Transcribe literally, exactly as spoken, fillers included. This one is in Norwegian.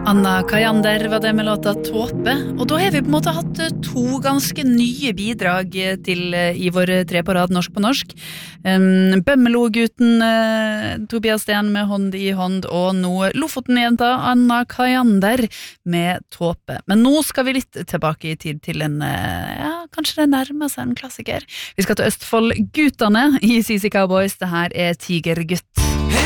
Anna Kajander var det med låta Tåpe, og da har vi på en måte hatt to ganske nye bidrag til i vår tre på rad norsk på norsk. Um, Bømmelo-gutten uh, Tobias Sten med Hånd i hånd, og nå Lofoten-jenta Anna Kajander med Tåpe. Men nå skal vi litt tilbake i tid til en, uh, ja, kanskje det nærmer seg en klassiker. Vi skal til Østfold-guttene i C C Cowboys, det her er Tigergutt.